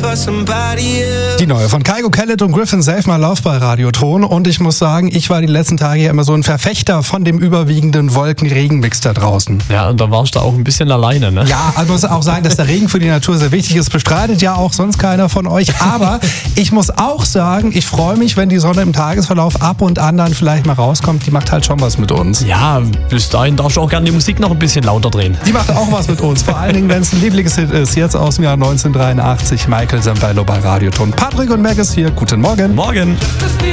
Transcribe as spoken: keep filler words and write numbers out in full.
Die neue von Kygo Khaled und Griffin, Save My Love bei Radioton. Und ich muss sagen, ich war die letzten Tage ja immer so ein Verfechter von dem überwiegenden Wolken-Regen-Mix da draußen. Ja, und da warst du auch ein bisschen alleine, ne? Ja, also muss auch sagen, dass der Regen für die Natur sehr wichtig ist. Bestreitet ja auch sonst keiner von euch. Aber ich muss auch sagen, ich freue mich, wenn die Sonne im Tagesverlauf ab und an dann vielleicht mal rauskommt. Die macht halt schon was mit uns. Ja, bis dahin darfst du auch gerne die Musik noch ein bisschen lauter drehen. Die macht auch was mit uns. Vor allen Dingen, wenn es ein Lieblingshit ist. Jetzt aus dem Jahr neunzehnhundertdreiundachtzig. Michael Sembello bei Radioton. Patrick und Meg ist hier. Guten Morgen. Morgen.